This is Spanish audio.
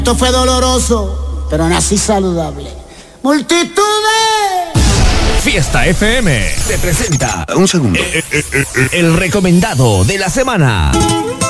Esto fue doloroso, pero nací saludable. ¡Multitudes! Fiesta FM te presenta un segundo. el recomendado de la semana.